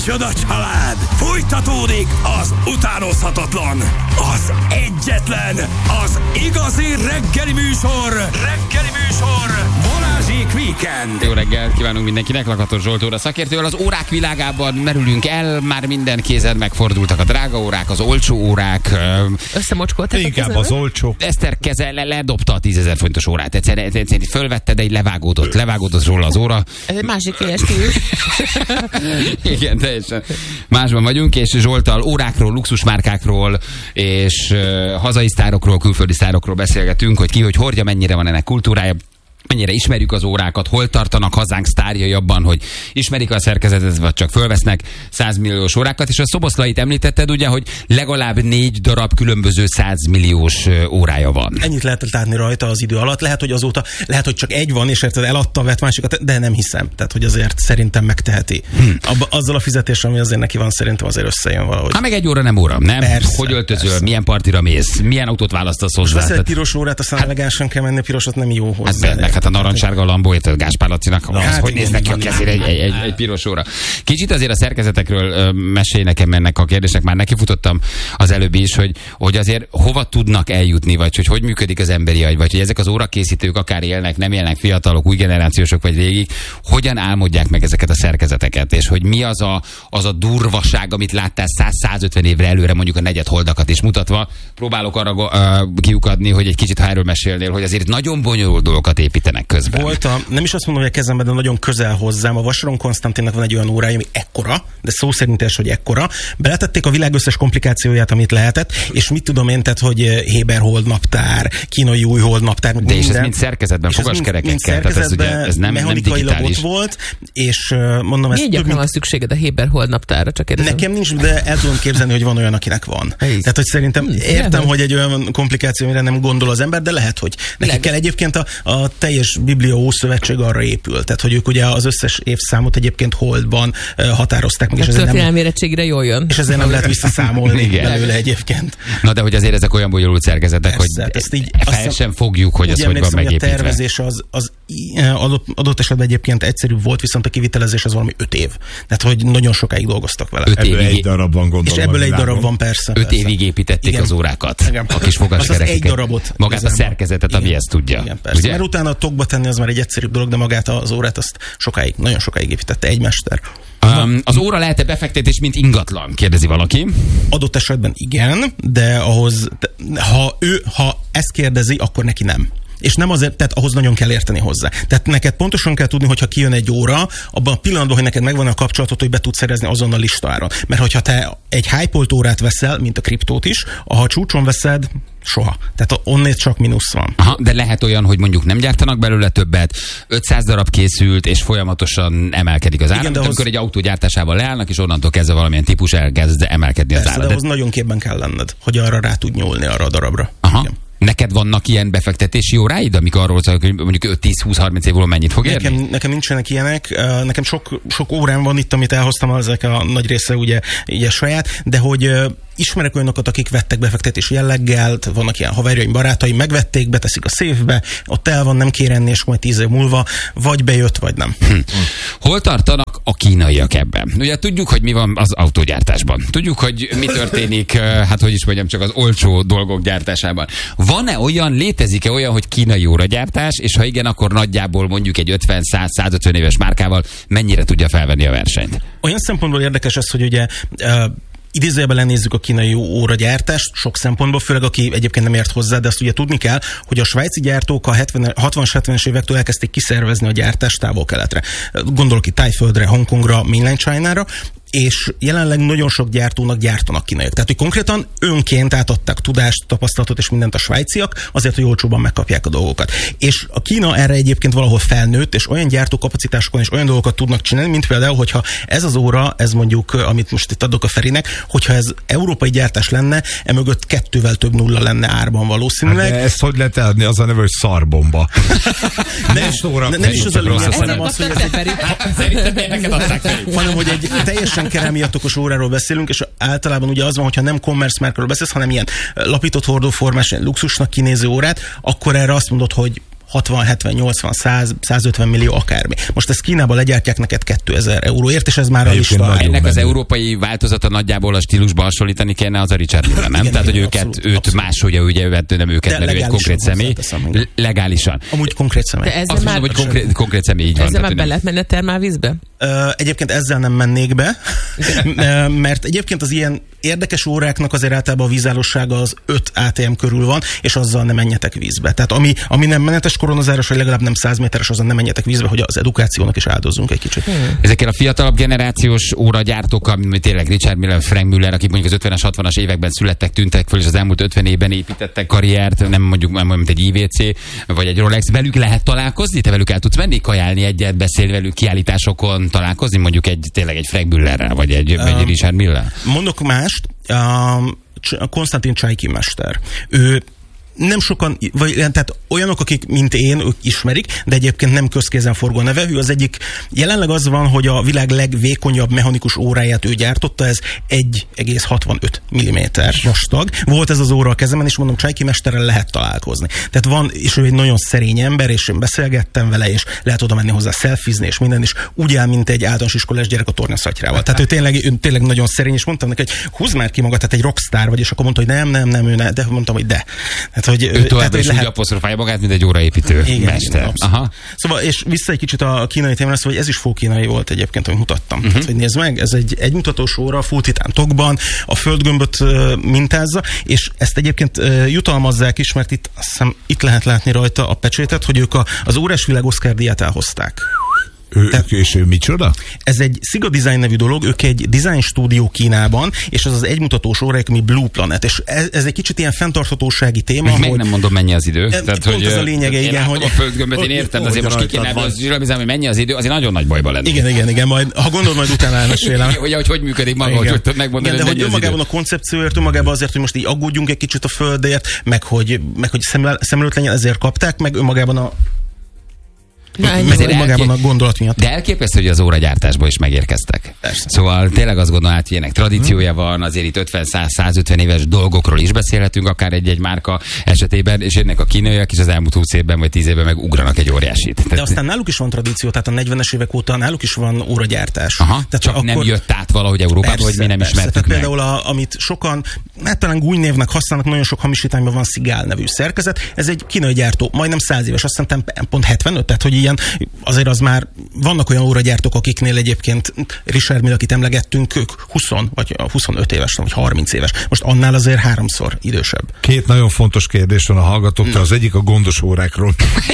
Micsoda család! Folytatódik az utánozhatatlan, az egyetlen, az igazi reggeli műsor, Balázsék Weekend. Jó reggelt kívánunk mindenkinek, Lakatos Zsolt óra szakértővel. Az órák világában merülünk el, már minden kézen megfordultak a drága órák, az olcsó órák. Összemocskoltak. Inkább az olcsó. Eszter keze ledobta a 10 000 fontos órát. Egyszerűen fölvette, de így levágódott róla az óra. Ez egy másik éles stílus. Igen, teljesen. Másban vagyunk, és Zsolttal órákról, luxusmárkákról, és hazai sztárokról, külföldi sztárokról beszélgetünk, hogy ki, hogy hordja, mennyire van ennek kultúrája, mennyire ismerjük az órákat, hol tartanak hazánk sztárjai abban, hogy ismerik a szerkezetet, vagy csak fölvesznek 100 milliós órákat, és a Szoboszlait említetted ugye, hogy legalább 4 darab különböző 100 milliós órája van. Ennyit lehetett látni rajta az idő alatt, lehet, hogy azóta, lehet, hogy csak egy van, és érted, eladta, vett másikat, de nem hiszem. Tehát, hogy azért szerintem megteheti. Azzal a fizetéssel, ami azért neki van, szerintem azért összejön valahogy. Ha meg egy óra nem óra, nem? Persze, hogy öltözöl, persze. milyen partira mész, milyen autót választasz hozzá? Veszel egy piros órát, aztán elegánsan kell menni, pirosat nem jó hozzá. Hát a narancssárga Lambó, érted, Gáspár Lacinak, hogy néz neki a kezére egy piros óra. Kicsit azért a szerkezetekről mesélj nekem ennek a kérdésnek, már nekifutottam az előbb is, hogy azért hova tudnak eljutni, vagy hogy működik az emberi agy, vagy hogy ezek az órakészítők akár élnek, nem élnek, fiatalok, új generációsok vagy régik, hogyan álmodják meg ezeket a szerkezeteket, és hogy mi az a durvaság, amit láttál 100-150 évre előre, mondjuk a negyedholdakat is mutatva. Próbálok arra kiukadni, hogy egy kicsit ha erről mesélnél, hogy azért nagyon bonyolult dolgokat építenek közben. Nem is azt mondom, hogy a kezemben, de nagyon közel hozzám. A Vasaron Konstantinnak van egy olyan órája, ami ekkora, de szó szerint is, hogy ekkora. Beletették a világ összes komplikációját, amit lehetett, és mit tudom én, tehát, hogy Héber holdnaptár, kínai új holdnaptár. De és ez mind szerkezetben, fogaskerekekkel, tehát ez ugye ez nem digitális. Ott volt, és mondom, ez több van szükséged a Héber holdnaptárra, csak kérdezem. Nekem nincs, de el tudom képzelni, hogy van olyan, akinek van. Tehát, hogy szerintem értem, hogy egy olyan komplikáció, amire nem gondol az ember, de lehet, hogy neki kell. Egyébként a teljes Biblia Ószövetség arra épül. Tehát, hogy ők ugye az összes évszámot egyébként holdban határozták meg. A történelmérettségre jól jön. És ezért nem lehet visszaszámolni belőle egyébként. Na de hogy azért ezek olyan bonyolult szerkezetek, hogy fel sem fogjuk, hogy ez hogy van megépítve. A tervezés az adott esetben egyébként egyszerű volt, viszont a kivitelezés az valami 5 év. Tehát, hogy nagyon sokáig dolgoztak vele. Ebből egy darab van, gondolom. És ebből egy darab van, persze. 5 évig építették az órákat. A kis fogaskerekeket. Magát a szerkezetet, ami ezt tudja. Igen, persze. Mert utána a tokba tenni az már egy egyszerűbb dolog, de magát az órát azt nagyon sokáig építette egy mester. Az óra lehet-e befektetés, mint ingatlan? Kérdezi valaki. Adott esetben igen, de ha ezt kérdezi, akkor neki nem. És nem azért, tehát ahhoz nagyon kell érteni hozzá. Tehát neked pontosan kell tudni, hogyha kijön egy óra, abban a pillanatban, hogy neked megvan a kapcsolatot, hogy be tudsz szerezni azon a listáron. Mert hogyha te egy hype-olt órát veszel, mint a kriptót is, ha csúcson veszed, soha. Tehát onnét csak mínusz van. Aha, de lehet olyan, hogy mondjuk nem gyártanak belőle többet, 500 darab készült, és folyamatosan emelkedik az ára. Amikor egy autó gyártásával leállnak, és onnantól kezdve valamilyen típus elkezd emelkedni az ára. De ahhoz nagyon képben kell lenned, hogy arra rá tud nyúlni, arra a darabra. Aha. Igen. Neked vannak ilyen befektetési óráid, amik arról szólnak, hogy mondjuk 5-10-20-30 év múlva mennyit fog érni? Nekem nincsenek ilyenek. Nekem sok órám van itt, amit elhoztam, ezek a nagy része ugye saját, de hogy ismerek olyanokat, akik vettek befektetési jelleggel, vannak ilyen haverjaim, barátaim, megvették, beteszik a széfbe, ott el van, nem kér enni, és majd 10 év múlva vagy bejött, vagy nem. Hol tartanak a kínaiak ebben? Ugye tudjuk, hogy mi van az autógyártásban. Tudjuk, hogy mi történik, hát hogy is mondjam, csak az olcsó dolgok gyártásában. Van-e olyan, létezik-e olyan, hogy kínai óragyártás, és ha igen, akkor nagyjából mondjuk egy 50-100-150 éves márkával mennyire tudja felvenni a versenyt? Olyan szempontból érdekes ez, hogy ugye idézőjelben lenézzük a kínai óragyártást sok szempontból, főleg aki egyébként nem ért hozzá, de azt ugye tudni kell, hogy a svájci gyártók a 60-as, 70-es évektől elkezdték kiszervezni a gyártást távol-keletre. Gondolok itt Tájföldre, Hongkongra, Mainland China-ra, és jelenleg nagyon sok gyártónak gyártanak kínaiak. Tehát, hogy konkrétan önként átadták tudást, tapasztalatot és mindent a svájciak, azért, hogy olcsóban megkapják a dolgokat. És a Kína erre egyébként valahol felnőtt, és olyan gyártókapacitásokon és olyan dolgokat tudnak csinálni, mint például, hogyha ez az óra, ez mondjuk, amit most itt adok a Ferinek, hogyha ez európai gyártás lenne, emögött 2-vel több nulla lenne árban valószínűleg. Hát ezt hogy lehet eladni? Az a neve, hogy szarbomba. Nem is az a lényeg, hanem az, hogy hanem, hogy egy teljesen kerámiatokos óráról beszélünk, és általában ugye az van, hogyha nem commerce márkáról beszélsz, hanem ilyen lapított hordóformás, luxusnak kinéző órát, akkor erre azt mondod, hogy 60, 70, 80, 100, 150 millió akármi. Most ezt Kínában legyártják neked 2000 euróért, és ez már a lista. Ennek az európai változata nagyjából a stílusba hasonlítani kellene, az a Richard Mille, nem? Igen, Tehát, hogy abszolút, őt máshogy, ugye nem őket, mert ő egy konkrét személy. Legálisan. Amúgy konkrét személy. Azt mondom, hogy konkrét személy, így van. Ezzel már be lehet menni a termálvízbe? Egyébként ezzel nem mennék be, mert egyébként az ilyen érdekes óráknak azért általában a vízállósága az 5 ATM körül van, és azzal nem menjetek vízbe. Tehát ami nem menetes koronazáros, vagy legalább nem 100 méteres, azzal nem menjetek vízbe, hogy az edukációnak is áldozzunk egy kicsit. Ezekkel a fiatalabb generációs óragyártókkal, mint tényleg Richard Mille, Frank Müller, akik mondjuk az 50-es, 60-as években születtek, tűntek föl, és az elmúlt 50 évben építettek karriert, nem mondjuk mint egy IVC, vagy egy Rolex, velük lehet találkozni? Te velük el tudsz menni, kajálni egyet, beszélni velük kiállításokon, találkozni mondjuk egy Frank Müllerrel, vagy egy Richard Mille? Mondok mást, Konstantin Csajki mester. Ő nem sokan, tehát olyanok, akik, mint én, ők ismerik, de egyébként nem közkézenforgó neve. Ő az egyik, jelenleg az van, hogy a világ legvékonyabb mechanikus óráját ő gyártotta, ez 1,65 mm vastag. Volt ez az óra a kezemen, és mondom, Csajki mesterrel lehet találkozni. Tehát van, és ő egy nagyon szerény ember, és én beszélgettem vele, és lehet oda menni hozzá szelfizni, és minden, is úgy áll, mint egy általános iskolás gyerek a tornyaszatyrával. Tehát ő tényleg nagyon szerény, és mondtam neki, hogy húzd már ki magad, tehát egy rockstar vagy, és akkor mondta, hogy nem, ő ne, de mondtam, hogy de. Hogy ő továbbra is úgy apostrofálja magát, mint egy óraépítő mester. Aha. Szóval, és vissza egy kicsit a kínai témára, szóval, hogy ez is full kínai volt egyébként, amit mutattam. Tehát, hogy nézd meg, ez egy egymutatós óra, full titán tokban, a földgömböt mintázza, és ezt egyébként jutalmazzák is, mert itt lehet látni rajta a pecsétet, hogy ők az órás világ Oscar díját elhozták. És ő micsoda? Ez egy Siga Design nevű dolog, ők egy design stúdió Kínában, és az egymutatós óráik, ami Blue Planet, és ez egy kicsit ilyen fenntarthatósági téma. Meg nem mondom, mennyi az idő. Tehát, hogy ez a lényege, igen, hogy a földgömböt, én értem, azért most ki kéne hogy mennyi az idő, azért nagyon nagy bajba lenne. Igen, majd, ha gondolod, majd utána elmesélem. hogy működik maga, hogy megmondani, de hogy önmagában a koncepcióért, önmagában azért, hogy most így aggódjunk egy kicsit a földért, meg hogy szem előtt legyen, ezért kapták, meg önmagában a magában a gondolat miatt. De elképesztő, hogy az óragyártásból is megérkeztek. Persze. Szóval tényleg azt gondolom, hogy ilyenek tradíciója van, azért itt 50-100-150 éves dolgokról is beszélhetünk, akár egy márka esetében, és ennek a kínaiak is az elmúlt 20 évben vagy 10 évben meg ugranak egy óriásit. De aztán náluk is van tradíció, tehát a 40-es évek óta náluk is van óragyártás. Aha, tehát csak akkor nem jött át valahogy Európába, hogy mi nem ismertük meg. Például amit sokan, talán gúnynévnek használnak, nagyon sok hamisítányban van Szigál nevű szerkezet, ez egy kínai gyártó, majdnem 100 éves, azt hiszem pont 75, tehát hogy ilyen, azért az már vannak olyan óragyártók, akiknél egyébként Richard Mille, akit emlegettünk, ők 20 vagy 25 éves, vagy 30 éves. Most annál azért 3-szor idősebb. Két nagyon fontos kérdés van a hallgatóktól, az egyik a gondos órákról.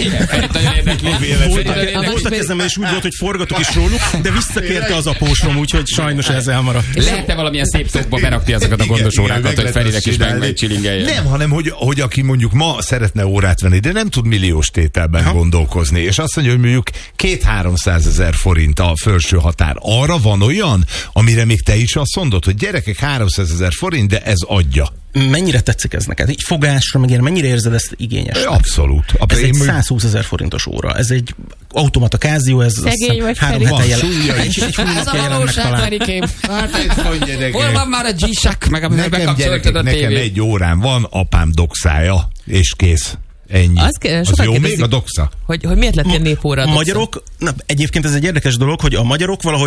Volt a kezemben, és úgy volt, hogy forgatok is róluk, de visszakérte az apósom, úgyhogy sajnos ez elmaradt. Lehet-e valamilyen szép tokba berakni azokat a gondos órákat, hogy Ferinek is megcsilingeljen? Nem, hanem hogy aki mondjuk ma szeretne órát venni, de nem tud milliós tételben gondolkozni, és azt mondja, hogy mondjuk 200-300 ezer forint a felső határ. Arra van olyan, amire még te is azt mondod, hogy gyerekek 300 ezer forint, de ez adja. Mennyire tetszik ez neked? Így fogásra megér, mennyire érzed ezt igényes? Abszolút. Ez egy 120 ezer forintos óra. Ez egy automata Casio, ez szegény vagy 3 hete jelen. Ez a valóság, Ferikém. Hol van már a G-Shock, meg amikor bekapcsoltad a tévét? Nekem egy órám van, apám doxája, és kész. Ennyi. Az jó még a doxa? Hogy miért lett ilyen népóra a doxa? Magyarok, egyébként ez egy érdekes dolog, hogy a magyarok valahogy